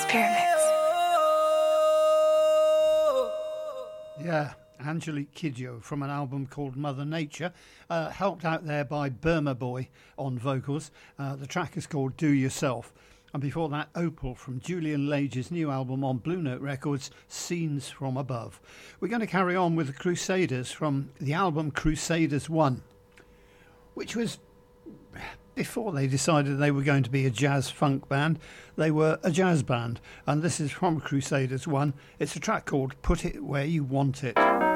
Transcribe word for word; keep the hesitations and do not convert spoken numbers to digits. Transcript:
Pyramids. Yeah, Angelique Kidjo from an album called Mother Nature, uh, helped out there by Burma Boy on vocals. Uh, the track is called Do Yourself. And before that, Opal from Julian Lage's new album on Blue Note Records, Scenes from Above. We're going to carry on with the Crusaders from the album Crusaders one, which was before they decided they were going to be a jazz funk band. They were a jazz band, and this is from Crusaders one. It's a track called Put It Where You Want It.